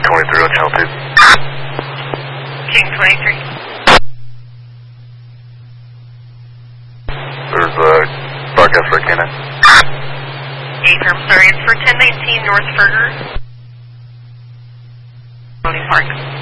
23 on channel 2. King 23. There's a broadcast for Canada. I'm sorry, it's for 1019 North Ferger. Park.